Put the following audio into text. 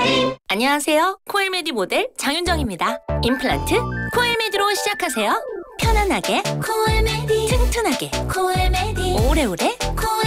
안녕하세요. 코엘메디 모델 장윤정입니다. 임플란트 코엘메디로 시작하세요. 편안하게 코엘메디, 튼튼하게 코엘메디, 오래오래